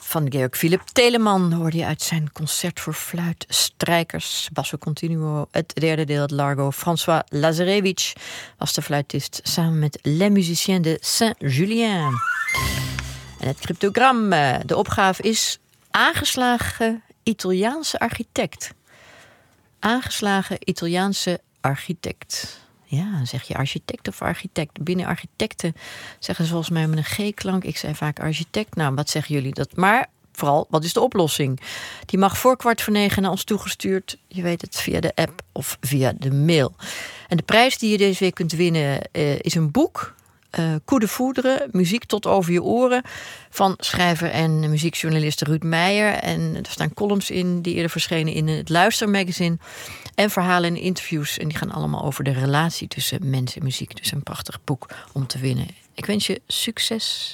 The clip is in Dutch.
Van Georg Philipp Telemann hoorde je uit zijn concert voor fluit, strijkers, basso continuo, het derde deel, het Largo. François Lazarevich was de fluitist samen met Les Musiciens de Saint-Julien. En het cryptogram, de opgave is aangeslagen Italiaanse architect. Aangeslagen Italiaanse architect. Ja, dan zeg je architect of architect. Binnen architecten zeggen ze volgens mij met een G-klank. Ik zei vaak architect. Nou, wat zeggen jullie dat? Maar vooral, wat is de oplossing? Die mag voor 8:45 naar ons toegestuurd. Je weet het, via de app of via de mail. En de prijs die je deze week kunt winnen is een boek. Coup de foudre, muziek tot over je oren, van schrijver en muziekjournalist Ruud Meijer. En er staan columns in die eerder verschenen in het Luistermagazine. En verhalen en interviews. En die gaan allemaal over de relatie tussen mens en muziek. Dus een prachtig boek om te winnen. Ik wens je succes.